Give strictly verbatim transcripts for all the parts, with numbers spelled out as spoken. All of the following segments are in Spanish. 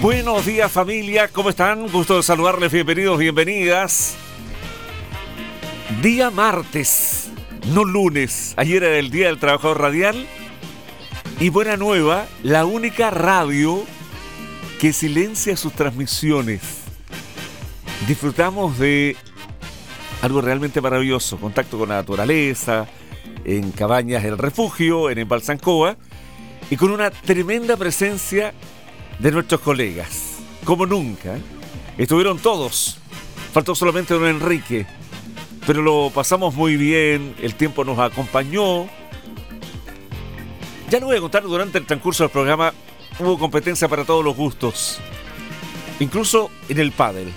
Buenos días, familia, ¿cómo están? Gusto de saludarles, bienvenidos, bienvenidas. Día martes, no lunes. Ayer era el Día del Trabajador Radial. Y buena nueva, la única radio que silencia sus transmisiones. Disfrutamos de algo realmente maravilloso, contacto con la naturaleza, en Cabañas El Refugio, en Embalsancoa, y con una tremenda presencia de nuestros colegas, como nunca. Estuvieron todos, faltó solamente don Enrique, pero lo pasamos muy bien, el tiempo nos acompañó. Ya lo voy a contar, durante el transcurso del programa hubo competencia para todos los gustos, incluso en el pádel.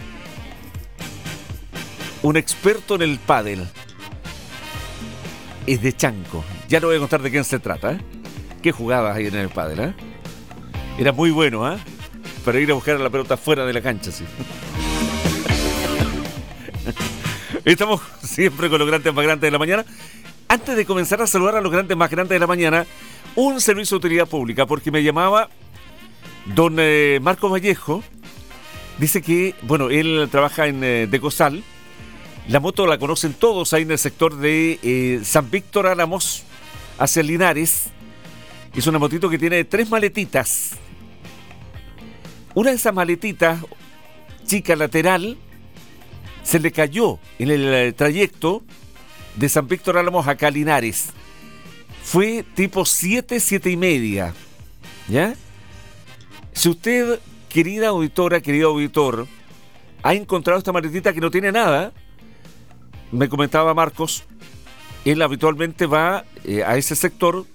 Un experto en el pádel es de Chanco, ya lo voy a contar de quién se trata, ¿eh? Qué jugadas hay en el pádel, ¿eh? Era muy bueno, ¿eh? Para ir a buscar la pelota fuera de la cancha, sí. Estamos siempre con los grandes más grandes de la mañana. Antes de comenzar a saludar a los grandes más grandes de la mañana, un servicio de utilidad pública, porque me llamaba don eh, Marco Vallejo. Dice que, bueno, él trabaja en eh, Decosal. La moto la conocen todos ahí en el sector de eh, San Víctor Álamos, hacia Linares. Es una motito que tiene tres maletitas. Una de esas maletitas, chica lateral, se le cayó en el trayecto de San Víctor Álamos a Linares. Fue tipo siete, siete y media. ¿Ya? Si usted, querida auditora, querido auditor, ha encontrado esta maletita que no tiene nada, me comentaba Marcos, él habitualmente va eh, a ese sector.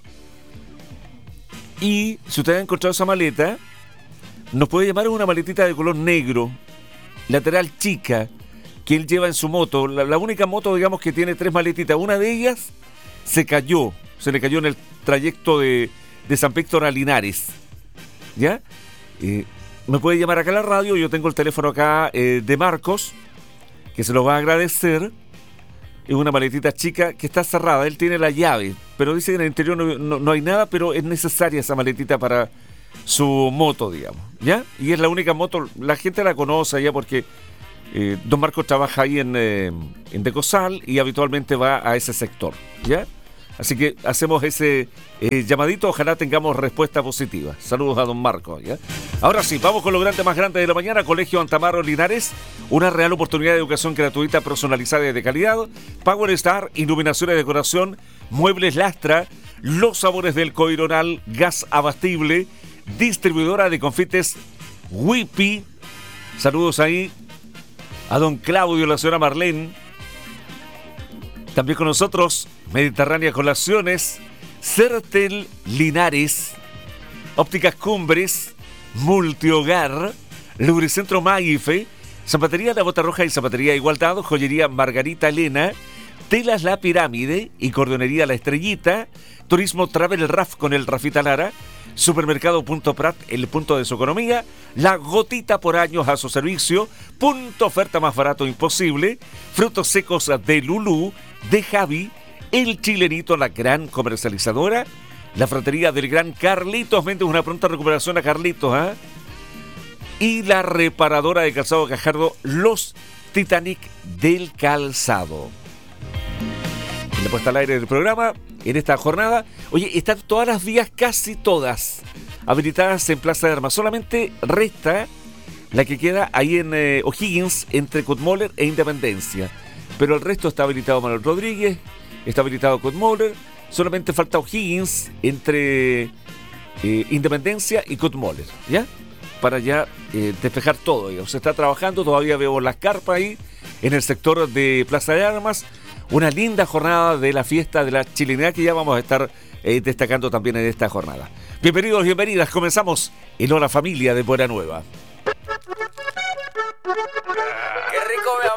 Y si usted ha encontrado esa maleta, nos puede llamar una maletita de color negro, lateral chica, que él lleva en su moto. La, la única moto, digamos, que tiene tres maletitas. Una de ellas se cayó, se le cayó en el trayecto de, de San Víctor a Linares. ¿Ya? Eh, me puede llamar acá a la radio, yo tengo el teléfono acá eh, de Marcos, que se lo va a agradecer. Es una maletita chica que está cerrada, él tiene la llave, pero dice que en el interior no, no, no hay nada, pero es necesaria esa maletita para su moto, digamos, ¿ya? Y es la única moto, la gente la conoce ya porque eh, don Marcos trabaja ahí en, eh, en Decosal y habitualmente va a ese sector, ¿ya? Así que hacemos ese eh, llamadito, ojalá tengamos respuesta positiva. Saludos a don Marcos, ¿ya? Ahora sí, vamos con lo grande más grande de la mañana. Colegio Antamaro Linares, una real oportunidad de educación gratuita, personalizada y de calidad. Power Star, iluminación y decoración, muebles Lastra, los sabores del Coironal, gas abastible, distribuidora de confites Whippy. Saludos ahí a don Claudio y la señora Marlene. También con nosotros, Mediterránea Colaciones, Certel Linares, Ópticas Cumbres, Multihogar, Lubricentro Maife, Zapatería La Bota Roja y Zapatería Igualdad, Joyería Margarita Elena, Telas La Pirámide y Cordonería La Estrellita, Turismo Travel Raf con el Rafita Lara, Supermercado Punto Prat, el punto de su economía, La Gotita por años a su servicio, punto oferta más barato imposible, frutos secos de Lulú, de Javi, El Chilenito, la gran comercializadora, la fratería del gran Carlitos Méndez, una pronta recuperación a Carlitos, ¿ah? ¿eh? Y la reparadora de calzado Cajardo, Los Titanic del Calzado. En la puesta al aire del programa, en esta jornada, oye, están todas las vías, casi todas, habilitadas en Plaza de Armas. Solamente resta la que queda ahí en eh, O'Higgins, entre Kutmoller e Independencia. Pero el resto está habilitado Manuel Rodríguez, está habilitado Kutmoller, solamente falta O'Higgins entre eh, Independencia y Kutmoller, ¿ya? Para ya eh, despejar todo. ¿Ya? Se está trabajando, todavía veo las carpas ahí en el sector de Plaza de Armas. Una linda jornada de la fiesta de la chilenidad que ya vamos a estar eh, destacando también en esta jornada. Bienvenidos, bienvenidas, comenzamos en Hola Familia de Buena Nueva. Qué rico, mi